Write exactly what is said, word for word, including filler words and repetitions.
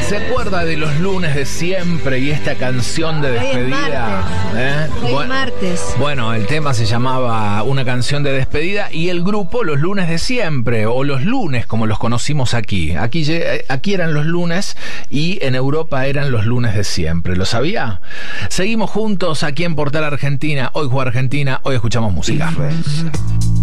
¿Se acuerda de los lunes de siempre y esta canción de despedida? Hoy es martes. ¿Eh? Hoy Bueno, martes. bueno, el tema se llamaba Una canción de despedida y el grupo Los lunes de siempre, o Los lunes como los conocimos aquí. Aquí, aquí eran los lunes y en Europa eran los lunes de siempre. ¿Lo sabía? Seguimos juntos aquí en Portal Argentina. Hoy juega Argentina, hoy escuchamos música.